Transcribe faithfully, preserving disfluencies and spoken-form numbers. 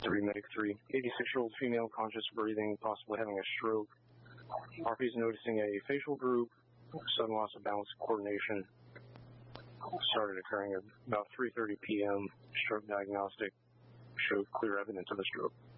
three, medic three. eighty-six-year-old female, conscious breathing, possibly having a stroke. R P is noticing a facial droop, sudden loss of balance coordination. Started occurring at about three thirty p m Stroke diagnostic showed clear evidence of a stroke.